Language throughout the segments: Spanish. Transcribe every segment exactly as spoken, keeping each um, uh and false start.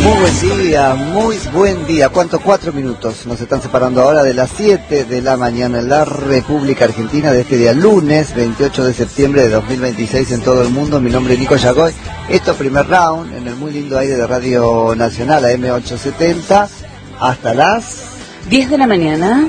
Muy buen día, muy buen día. ¿Cuántos? Cuatro minutos nos están separando ahora de las siete de la mañana en la República Argentina de este día lunes veintiocho de septiembre de dos mil veintiséis en todo el mundo. Mi nombre es Nico Yagoy. Esto es Primer Round en el muy lindo aire de Radio Nacional a eme ochocientos setenta hasta las diez de la mañana.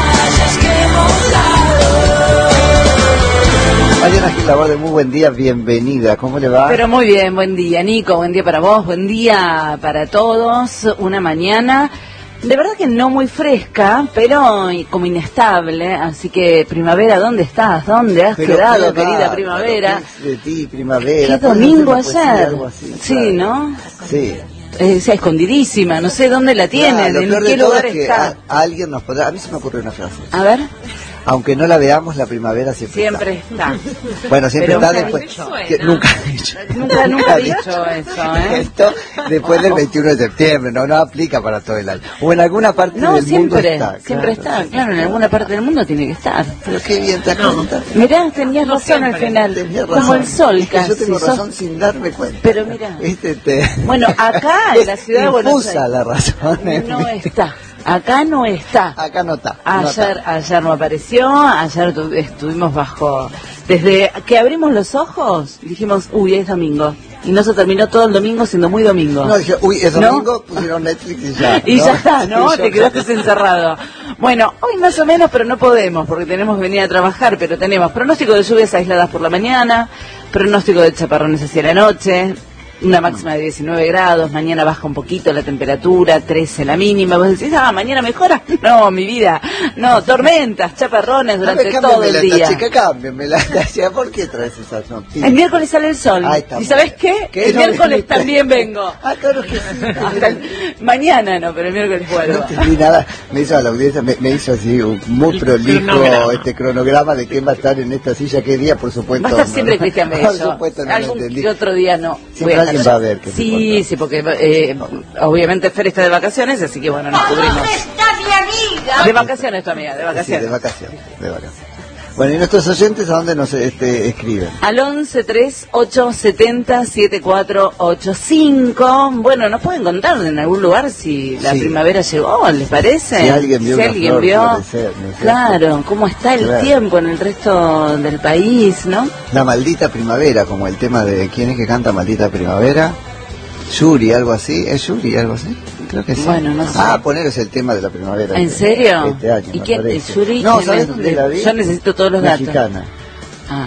Mariana Gil Laborde, muy buen día, bienvenida, ¿cómo le va? Pero muy bien, buen día Nico, buen día para vos, buen día para todos, una mañana de verdad que no muy fresca, pero como inestable, así que primavera, ¿dónde estás? ¿Dónde has pero quedado, qué querida va, primavera? De ti, primavera. ¿Qué domingo ayer? Así, sí, claro. ¿no? Sí. Eh, sea escondidísima, no sé dónde la tienen, Claro, en qué lugar es está. A, alguien nos podrá, a mí se me ocurrió una frase. A ver. Aunque no la veamos, la primavera siempre, siempre está. está. Bueno, siempre Pero está después. Que, nunca ha dicho. Nunca, nunca he dicho eso, ¿eh? Esto después del veintiuno de septiembre, no, no aplica para todo el año. O en alguna parte no, del siempre, mundo está. siempre claro, está, claro, en alguna parte del mundo tiene que estar. Pero qué bien te no. Mirá, tenías no razón siempre. Al final, tenías como razón. El sol es que casi. Yo tengo razón sos... sin darme cuenta. Pero mira, ¿viste? Te... bueno, acá en la ciudad de Buenos Aires la razón. No está. Acá no está. Acá no está. Ayer, no está. ayer no apareció, ayer tu, estuvimos bajo... Desde que abrimos los ojos, dijimos, uy, es domingo. Y no se terminó todo el domingo siendo muy domingo. No, dije, uy, es domingo, ¿no? pusieron Netflix y ya. Y ¿no? ya está, ¿no? Sí, Te quedaste encerrado. Bueno, hoy más o menos, pero no podemos, porque tenemos que venir a trabajar, pero tenemos pronóstico de lluvias aisladas por la mañana, pronóstico de chaparrones hacia la noche, una máxima de diecinueve grados, mañana baja un poquito la temperatura, trece la mínima. Vos decís, ah, ¿mañana mejora? No, mi vida, no, tormentas, chaparrones durante no, todo el día. Chica, cámbiamela, ¿por qué traes esas noticias? El miércoles sale el sol. ¿Y sabés qué? ¿Qué? El No, miércoles no, también vengo. Ah, claro que sí. el... Mañana no, pero el miércoles vuelvo. No entendí nada, me hizo a la audiencia, me, me hizo así un muy prolijo cronograma. este cronograma de quién va a estar en esta silla, qué día, por supuesto. Va a estar no, siempre no, Cristian Bello. Por supuesto no Algún lo entendí. que otro día no. Siempre alguien va a ver que Sí, sí, porque eh, obviamente Fer está de vacaciones, así que bueno, nos cubrimos. ¿Dónde está mi amiga? De vacaciones tu amiga, de vacaciones. Sí, de vacaciones, de vacaciones. Bueno, ¿y nuestros oyentes a dónde nos este, escriben? Al once tres ocho setenta siete cuatro ocho cinco. Bueno, nos pueden contar en algún lugar si la sí. primavera llegó, ¿les parece? Si alguien vio. Si alguien flor, vio. Florecer, ¿no es claro, cómo está el claro. tiempo en el resto del país, ¿no? La maldita primavera, como el tema de quién es que canta Maldita Primavera. Yuri, algo así. ¿Es Yuri, algo así? Creo que sí. Bueno, no sé. Ah, poner es el tema de la primavera. ¿En serio? Este año, ¿Y quién es Yuri? No, ¿sabes dónde la vi? Yo necesito todos los datos. Mexicana. Ah.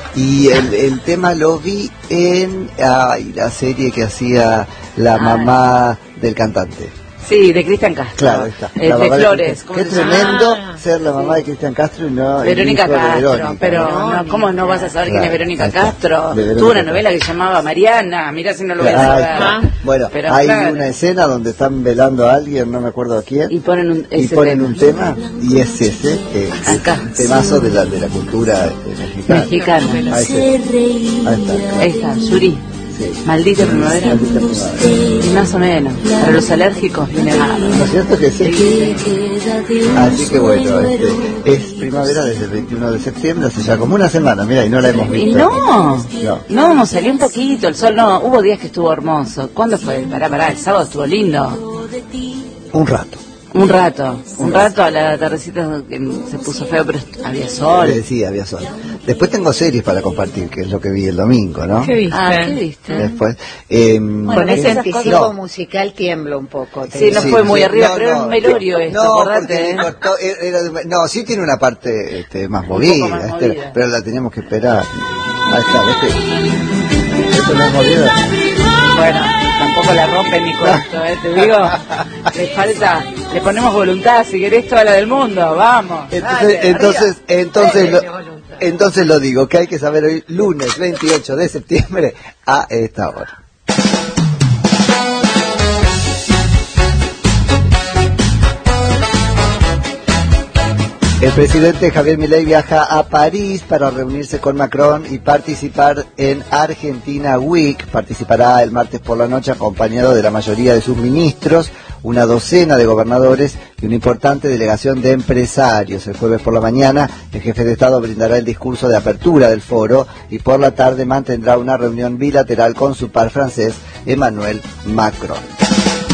Y el, el tema lo vi en ay, la serie que hacía la ah. mamá del cantante. Sí, de Cristian Castro. Claro, está. Eh, de Flores. De Qué tremendo ah, ser la mamá de Cristian Castro y no Verónica el hijo Castro. De Verónica, pero ¿no? no, ¿cómo no vas a saber claro, quién es Verónica Castro? Verónica Tuvo una novela que se llamaba Mariana. Mirá si no lo voy a saber. Ah, bueno, pero, hay claro. una escena donde están velando a alguien, no me acuerdo a quién. Y ponen un, y ponen tema. un tema y es ese, que es un temazo de la, de la cultura mexicana. Mexicana. Ahí está. Ahí está. Ahí está, Yuri. Sí. Maldita primavera. Maldita primavera. Y más o menos. Para los alérgicos viene mal. ¿No es cierto que sí? Así que bueno, este, es primavera desde el veintiuno de septiembre, hace ya como una semana, mira, y no la hemos visto. Y no, no, no, salió un poquito, el sol no, hubo días que estuvo hermoso. ¿Cuándo fue? Pará, pará, el sábado estuvo lindo. Un rato. Un rato, un rato a la tardecita se puso feo, pero había sol. Sí, sí, había sol. Después tengo series para compartir, que es lo que vi el domingo, ¿no? ¿Qué viste? Ah, ¿qué viste? Después, eh, bueno, con ese anticipo no. musical tiemblo un poco. Sí, no sí, fue muy sí, arriba, no, pero no, era un velorio esto, no, acordate. ¿eh? Cortó, era, era, no, sí tiene una parte este, más, movida, más este, movida, pero la teníamos que esperar. Ahí está, ¿viste? Esto no es movido. Bueno, tampoco la rompe ni con esto, ¿eh? Te digo, le falta, le ponemos voluntad, si querés toda la del mundo, vamos. Entonces, dale, entonces, entonces, lo, entonces lo digo, que hay que saber hoy, lunes veintiocho de septiembre, a esta hora. El presidente Javier Milei viaja a París para reunirse con Macron y participar en Argentina Week. Participará el martes por la noche acompañado de la mayoría de sus ministros, una docena de gobernadores y una importante delegación de empresarios. El jueves por la mañana el jefe de Estado brindará el discurso de apertura del foro y por la tarde mantendrá una reunión bilateral con su par francés Emmanuel Macron.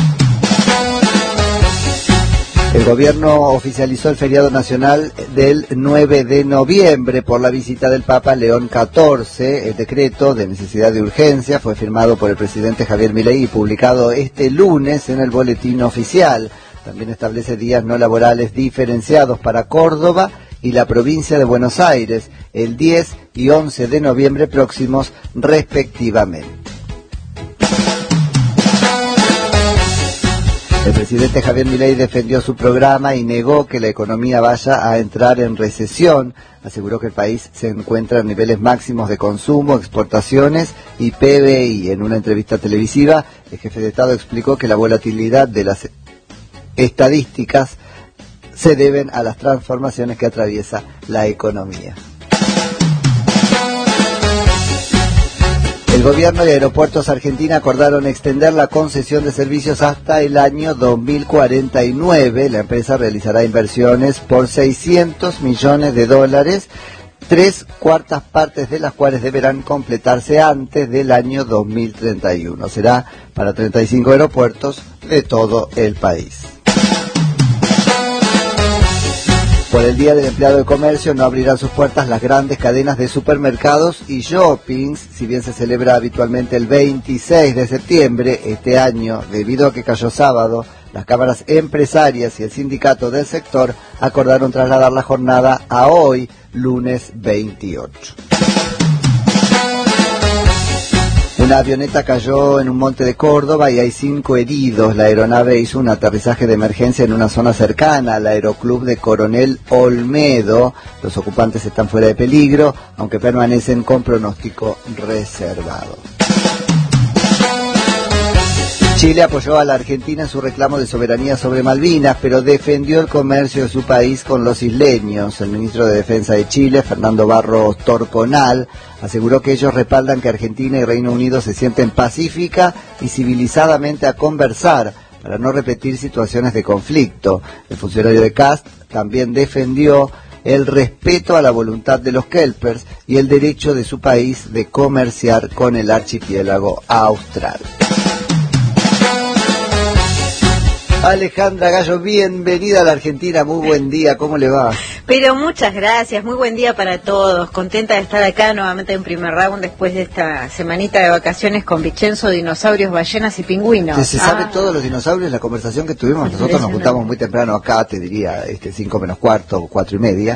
El gobierno oficializó el feriado nacional del nueve de noviembre por la visita del Papa León catorce. El decreto de necesidad de urgencia fue firmado por el presidente Javier Milei y publicado este lunes en el boletín oficial. También establece días no laborales diferenciados para Córdoba y la provincia de Buenos Aires, el diez y once de noviembre próximos respectivamente. El presidente Javier Milei defendió su programa y negó que la economía vaya a entrar en recesión. Aseguró que el país se encuentra en niveles máximos de consumo, exportaciones y P B I. En una entrevista televisiva, el jefe de Estado explicó que la volatilidad de las estadísticas se deben a las transformaciones que atraviesa la economía. El gobierno y Aeropuertos Argentina acordaron extender la concesión de servicios hasta el año dos mil cuarenta y nueve. La empresa realizará inversiones por seiscientos millones de dólares, tres cuartas partes de las cuales deberán completarse antes del año dos mil treinta y uno. Será para treinta y cinco aeropuertos de todo el país. Por el Día del Empleado de Comercio no abrirán sus puertas las grandes cadenas de supermercados y shoppings, si bien se celebra habitualmente el veintiséis de septiembre. Este año, debido a que cayó sábado, las cámaras empresarias y el sindicato del sector acordaron trasladar la jornada a hoy, lunes veintiocho. Una avioneta cayó en un monte de Córdoba y hay cinco heridos. La aeronave hizo un aterrizaje de emergencia en una zona cercana al aeroclub de Coronel Olmedo. Los ocupantes están fuera de peligro, aunque permanecen con pronóstico reservado. Chile apoyó a la Argentina en su reclamo de soberanía sobre Malvinas, pero defendió el comercio de su país con los isleños. El ministro de Defensa de Chile, Fernando Barros Torconal, aseguró que ellos respaldan que Argentina y Reino Unido se sienten pacífica y civilizadamente a conversar para no repetir situaciones de conflicto. El funcionario de C A S T también defendió el respeto a la voluntad de los kelpers y el derecho de su país de comerciar con el archipiélago austral. Alejandra Gallo, bienvenida a la Argentina, muy buen día, ¿cómo le va? Pero muchas gracias, muy buen día para todos, contenta de estar acá nuevamente en primer round después de esta semanita de vacaciones con Vicenzo, dinosaurios, ballenas y pingüinos. ¿Se, se ah. sabe todos los dinosaurios? La conversación que tuvimos, nosotros nos juntamos muy temprano acá, te diría, este cinco menos cuarto, cuatro y media,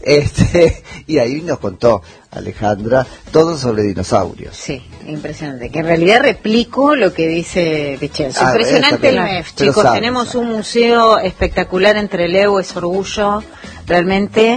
este y ahí nos contó Alejandra todo sobre dinosaurios. Sí, impresionante, que en realidad replico lo que dice Vicenzo. Ah, impresionante el M E F, chicos, sabe, tenemos sabe. un museo espectacular entre Leo, es orgullo, realmente.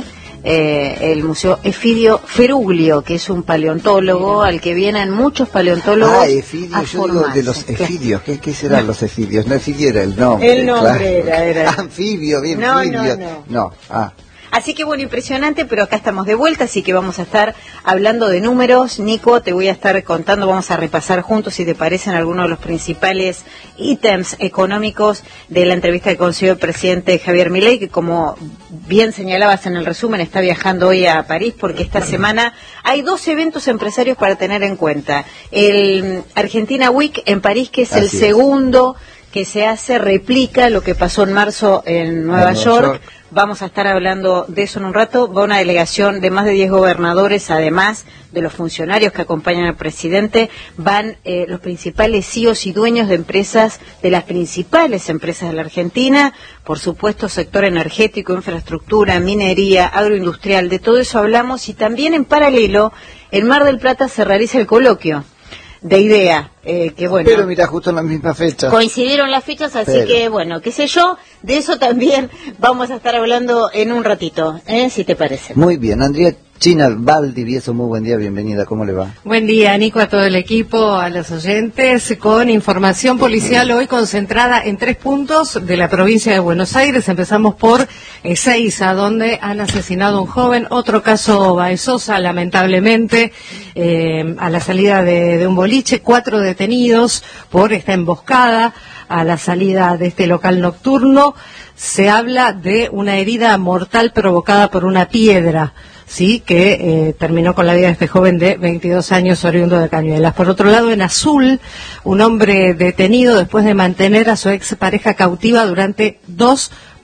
Eh, el Museo Efidio Feruglio, que es un paleontólogo al que vienen muchos paleontólogos. Ah, Efidio, yo digo de los efidios. ¿Qué, qué serán no. los efidios? No, Efidio era el nombre. El nombre claro. era, era. Anfibio, bien, no, anfibio. No, no, no. Ah. Así que bueno, impresionante, pero acá estamos de vuelta, así que vamos a estar hablando de números. Nico, te voy a estar contando, vamos a repasar juntos, si te parecen, algunos de los principales ítems económicos de la entrevista que concedió el presidente Javier Milei, que como bien señalabas en el resumen, está viajando hoy a París, porque esta semana hay dos eventos empresarios para tener en cuenta. El Argentina Week en París, que es así el segundo es. que se hace, replica lo que pasó en marzo en Nueva, en Nueva York. York. Vamos a estar hablando de eso en un rato. Va una delegación de más de diez gobernadores, además de los funcionarios que acompañan al presidente. Van eh, los principales C E Os y dueños de empresas, de las principales empresas de la Argentina. Por supuesto, sector energético, infraestructura, minería, agroindustrial, de todo eso hablamos. Y también en paralelo, en Mar del Plata se realiza el coloquio de IDEA, eh, que bueno... Pero mira, justo en la misma fecha. Coincidieron las fechas, así Pero. que bueno, qué sé yo, de eso también vamos a estar hablando en un ratito, ¿eh? Si te parece. Muy bien, Andrea China Valdivieso, muy buen día, bienvenida, ¿cómo le va? Buen día, Nico, a todo el equipo, a los oyentes, con información policial hoy concentrada en tres puntos de la provincia de Buenos Aires. Empezamos por Ezeiza, donde han asesinado a un joven, otro caso Baezosa, lamentablemente, eh, a la salida de, de un boliche, cuatro detenidos por esta emboscada a la salida de este local nocturno. Se habla de una herida mortal provocada por una piedra, sí, que eh, terminó con la vida de este joven de veintidós años, oriundo de Cañuelas. Por otro lado, en Azul, un hombre detenido después de mantener a su expareja cautiva durante dos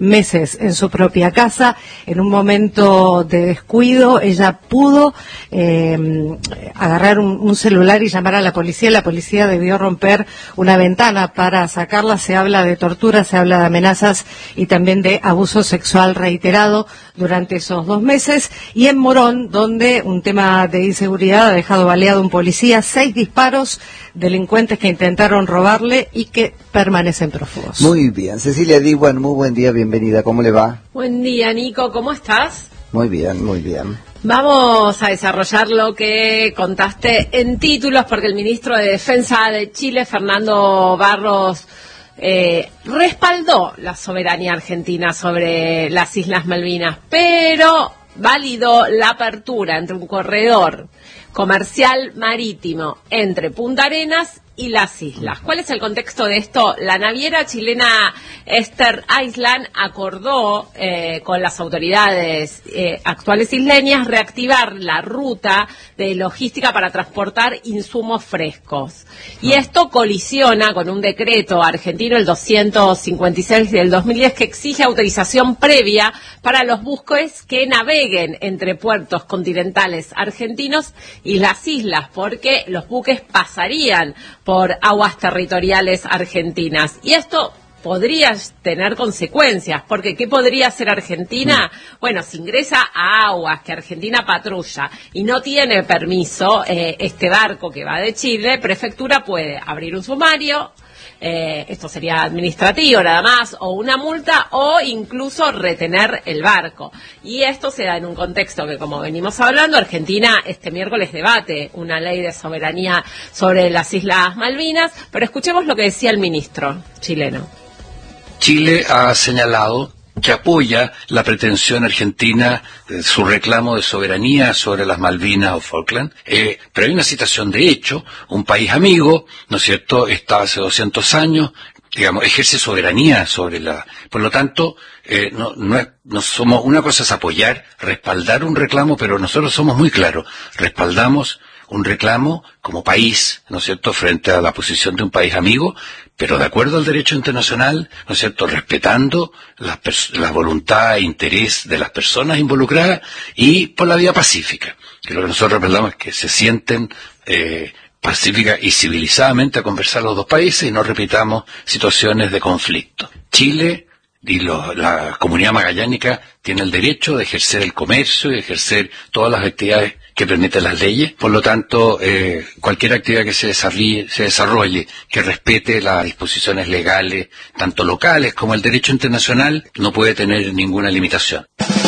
meses en su propia casa. En un momento de descuido, ella pudo eh, agarrar un, un celular y llamar a la policía. La policía debió romper una ventana para sacarla. Se habla de tortura, se habla de amenazas y también de abuso sexual reiterado durante esos dos meses. Y en Morón, donde un tema de inseguridad ha dejado baleado un policía, seis disparos, delincuentes que intentaron robarle y que permanecen prófugos. Muy bien. Cecilia Diwan, muy buen día, bienvenida. ¿Cómo le va? Buen día, Nico. ¿Cómo estás? Muy bien, muy bien. Vamos a desarrollar lo que contaste en títulos, porque el ministro de Defensa de Chile, Fernando Barros, eh, respaldó la soberanía argentina sobre las Islas Malvinas, pero validó la apertura entre un corredor comercial marítimo entre Punta Arenas y las islas. ¿Cuál es el contexto de esto? La naviera chilena Esther Island acordó eh, con las autoridades eh, actuales isleñas reactivar la ruta de logística para transportar insumos frescos. Y esto colisiona con un decreto argentino, el doscientos cincuenta y seis del dos mil diez, que exige autorización previa para los buques que naveguen entre puertos continentales argentinos y las islas, porque los buques pasarían por aguas territoriales argentinas. Y esto podría tener consecuencias, porque ¿qué podría hacer Argentina? Bueno, si ingresa a aguas que Argentina patrulla y no tiene permiso, eh, este barco que va de Chile, Prefectura puede abrir un sumario, eh, esto sería administrativo nada más, o una multa, o incluso retener el barco. Y esto se da en un contexto que, como venimos hablando, Argentina este miércoles debate una ley de soberanía sobre las Islas Malvinas, pero escuchemos lo que decía el ministro chileno. Chile ha señalado que apoya la pretensión argentina, eh, su reclamo de soberanía sobre las Malvinas o Falkland, eh, pero hay una situación de hecho, un país amigo, ¿no es cierto?, está hace doscientos años, digamos, ejerce soberanía sobre la... Por lo tanto, eh, no, no, es, no somos... Una cosa es apoyar, respaldar un reclamo, pero nosotros somos muy claros, respaldamos un reclamo como país, ¿no es cierto?, frente a la posición de un país amigo, pero de acuerdo al derecho internacional, ¿no es cierto?, respetando la, la voluntad e interés de las personas involucradas y por la vía pacífica. Que lo que nosotros respaldamos es que se sienten eh, pacífica y civilizadamente a conversar los dos países y no repitamos situaciones de conflicto. Chile y lo, la comunidad magallánica tiene el derecho de ejercer el comercio y ejercer todas las actividades que permiten las leyes. Por lo tanto, eh, cualquier actividad que se desarrolle, se desarrolle, que respete las disposiciones legales, tanto locales como el derecho internacional, no puede tener ninguna limitación.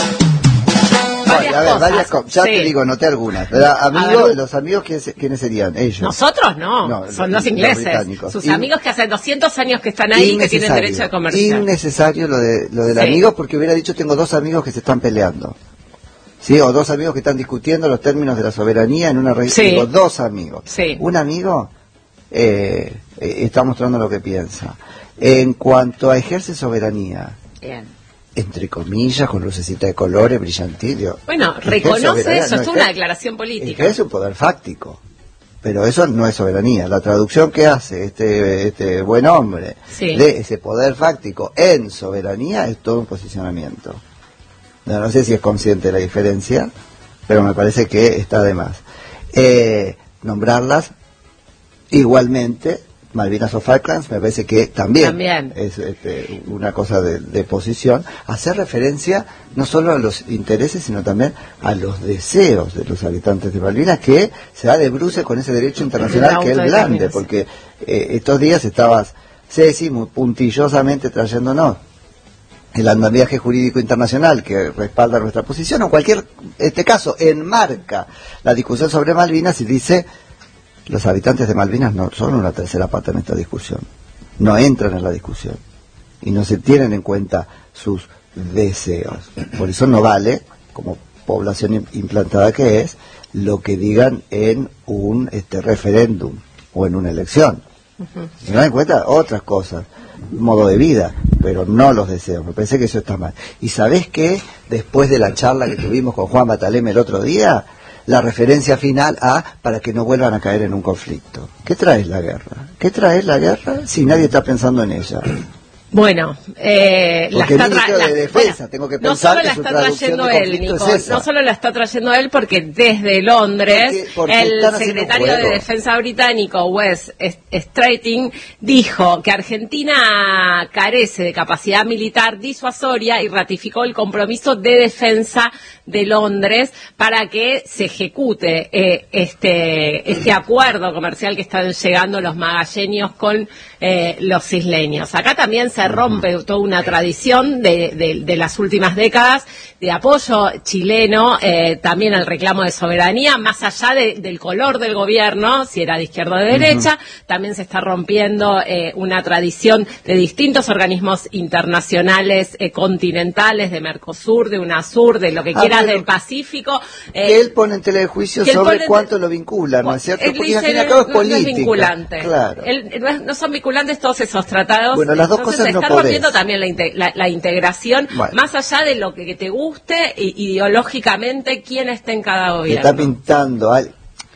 Varias a ver, varias cosas. Ya sí. Te digo, noté algunas. ¿Verdad? Amigos, los amigos, ¿quiénes, ¿quiénes serían? Ellos. Nosotros no, no son los, los ingleses. Los Sus In... amigos que hace doscientos años que están ahí y que tienen derecho de comerciar. Innecesario lo, de, lo del sí. amigo, porque hubiera dicho, tengo dos amigos que se están peleando. Sí, o dos amigos que están discutiendo los términos de la soberanía en una región. Sí. Digo, dos amigos. Sí. Un amigo eh, eh, está mostrando lo que piensa. En cuanto a ejerce soberanía, bien, entre comillas, con lucecita de colores, brillantillo. Bueno, reconoce eso, no, es una declaración política. Es un poder fáctico, pero eso no es soberanía. La traducción que hace este, este buen hombre sí. de ese poder fáctico en soberanía es todo un posicionamiento. No, no sé si es consciente de la diferencia, pero me parece que está de más. Eh, nombrarlas igualmente, Malvinas o Falklands, me parece que también, también. es este, una cosa de, de posición. Hacer referencia no solo a los intereses, sino también a los deseos de los habitantes de Malvinas, que se da de bruce con ese derecho internacional que él blande, porque eh, estos días estabas, Ceci, muy puntillosamente trayéndonos el andamiaje jurídico internacional que respalda nuestra posición, o en cualquier este caso enmarca la discusión sobre Malvinas y dice, los habitantes de Malvinas no son una tercera pata en esta discusión, no entran en la discusión y no se tienen en cuenta sus deseos. Por eso no vale, como población implantada que es, lo que digan en un este referéndum o en una elección. Uh-huh. Se dan en cuenta otras cosas, modo de vida, pero no los deseos. Me parece que eso está mal. ¿Y sabés qué? Después de la charla que tuvimos con Juan Bataleme el otro día, la referencia final a para que no vuelvan a caer en un conflicto. ¿Qué trae la guerra? ¿Qué trae la guerra si nadie está pensando en ella? Bueno, eh, la Porque está el ministro tra- de la- Defensa, bueno, tengo que no pensar solo que la su está traducción trayendo de él, conflicto Nico, es esa. no solo la está trayendo él porque desde Londres Porque- porque el están haciendo secretario de juego. Defensa británico, Wes Strating, dijo que Argentina carece de capacidad militar disuasoria y ratificó el compromiso de defensa de Londres para que se ejecute eh, este este acuerdo comercial que están llegando los magalleños con eh, los isleños. Acá también se rompe toda una tradición de, de, de las últimas décadas de apoyo chileno, eh, también al reclamo de soberanía, más allá de, del color del gobierno, si era de izquierda o de derecha, uh-huh. También se está rompiendo eh, una tradición de distintos organismos internacionales eh, continentales, de Mercosur, de UNASUR, de lo que Ah, quieras bueno, del Pacífico. Eh, que él pone en tela de juicio sobre pone, cuánto lo vincula, ¿no es cierto? Él Porque dice, al fin y al cabo es no, política. no es vinculante. Claro. Él, no, es, no son vinculantes todos esos tratados. Bueno, las dos Entonces cosas se no está podés. rompiendo también la, inte- la, la integración, bueno. Más allá de lo que, que te guste i- ideológicamente quién esté en cada gobierno. Está pintando al...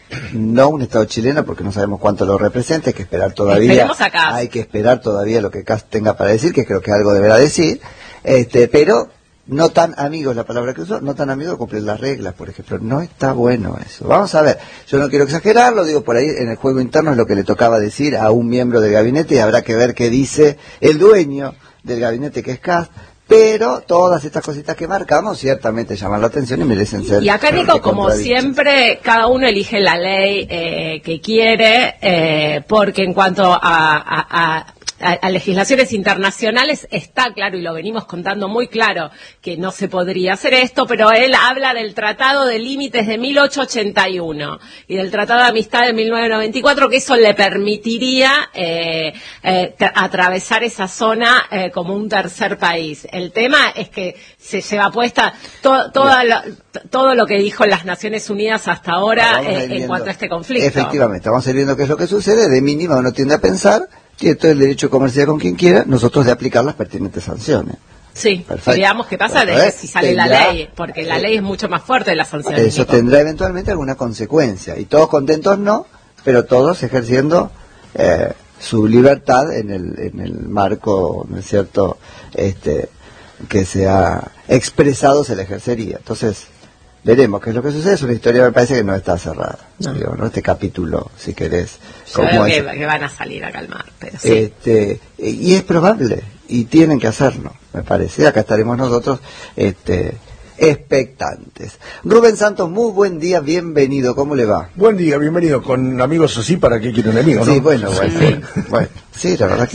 no un Estado chileno porque no sabemos cuánto lo representa, hay que esperar todavía. Esperemos acá. Hay que esperar todavía lo que Kast tenga para decir, que creo que algo deberá decir, este, pero no tan amigos, la palabra que usó, no tan amigos de cumplir las reglas, por ejemplo. No está bueno eso. Vamos a ver, yo no quiero exagerarlo, digo por ahí en el juego interno es lo que le tocaba decir a un miembro del gabinete y habrá que ver qué dice el dueño del gabinete, que es Kast. Pero todas estas cositas que marcamos ciertamente llaman la atención y merecen ser. Y acá, Nico, como siempre, cada uno elige la ley eh, que quiere, eh, porque en cuanto a, a, a A, a legislaciones internacionales está claro, y lo venimos contando muy claro, que no se podría hacer esto, pero él habla del Tratado de Límites de mil ochocientos ochenta y uno y del Tratado de Amistad de mil novecientos noventa y cuatro, que eso le permitiría eh, eh, atravesar esa zona eh, como un tercer país. El tema es que se lleva puesta to, toda lo, todo lo que dijo las Naciones Unidas hasta ahora eh, en cuanto a este conflicto. Efectivamente, vamos a ir viendo qué es lo que sucede. De mínima uno tiende a pensar que esto es el derecho comercial con quien quiera, nosotros de aplicar las pertinentes sanciones. Sí, perfecto. Veamos qué pasa Bueno, de si sale tendrá, la ley, porque la ley es mucho más fuerte de las sanciones. Eso Nico. tendrá eventualmente alguna consecuencia, y todos contentos no, pero todos ejerciendo eh, su libertad en el, en el marco, ¿no es cierto?, este, que se ha expresado, se le ejercería. Entonces, veremos qué es lo que sucede. Es una historia, me parece que no está cerrada. No. Digo, ¿no? Este capítulo, si querés. Yo creo que, que van a salir a calmar, pero sí. Este, y es probable, y tienen que hacerlo, me parece. Acá estaremos nosotros este, expectantes. Rubén Santos, muy buen día, bienvenido. ¿Cómo le va? Buen día, bienvenido. Con amigos así, ¿para qué quiere un enemigo? Sí, ¿no? bueno, bueno. Sí. Bueno, sí, la verdad que